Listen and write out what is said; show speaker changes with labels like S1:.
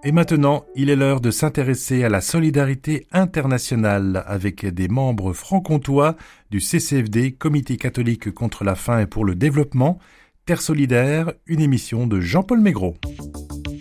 S1: Et maintenant, il est l'heure de s'intéresser à la solidarité internationale avec des membres franc-comtois du CCFD, Comité catholique contre la faim et pour le développement. Terre solidaire, une émission de Jean-Paul Maigret.